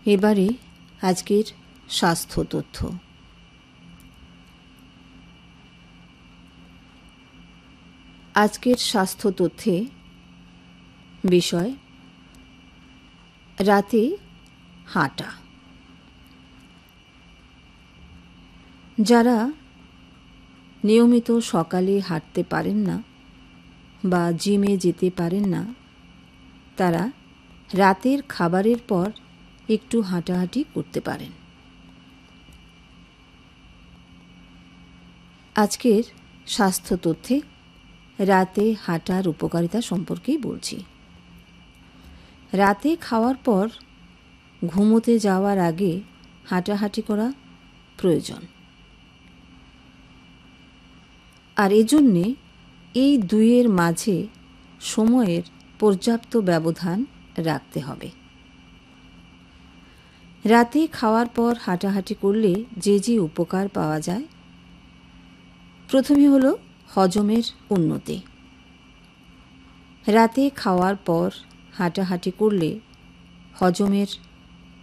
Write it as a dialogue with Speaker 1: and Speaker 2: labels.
Speaker 1: এবারে আজকের স্বাস্থ্য তথ্য। আজকের স্বাস্থ্য তথ্যে বিষয় রাতে হাঁটা। যারা নিয়মিত সকালে হাঁটতে পারেন না বা জিমে যেতে পারেন না, তারা রাতের খাবারের পর একটু হাঁটাহাঁটি করতে পারেন। আজকের স্বাস্থ্য তথ্যে রাতে হাঁটার উপকারিতা সম্পর্কেই বলছি। রাতে খাওয়ার পর ঘুমোতে যাওয়ার আগে হাঁটাহাঁটি করা প্রয়োজন, আর এজন্যে এই দুইয়ের মাঝে সময়ের পর্যাপ্ত ব্যবধান রাখতে হবে। রাতে খাওয়ার পর হাঁটাহাঁটি করলে যে যে উপকার পাওয়া যায়, প্রথমে হলো হজমের উন্নতি। রাতে খাওয়ার পর হাঁটাহাঁটি করলে হজমের